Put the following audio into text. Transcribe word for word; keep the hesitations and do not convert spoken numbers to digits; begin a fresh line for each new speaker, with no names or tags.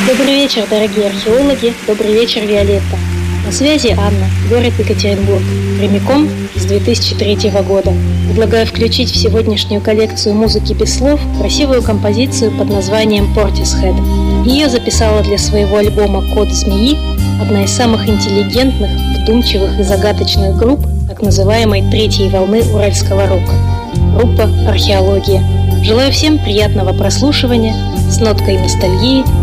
Добрый вечер, дорогие археологи, добрый вечер, Виолетта. На связи Анна, город Екатеринбург, прямиком из две тысячи третьего года. Предлагаю включить в сегодняшнюю коллекцию музыки без слов красивую композицию под названием «Portishead». Ее записала для своего альбома «Код змеи» одна из самых интеллигентных, вдумчивых и загадочных групп так называемой третьей волны уральского рока – группа «Археология». Желаю всем приятного прослушивания с ноткой ностальгии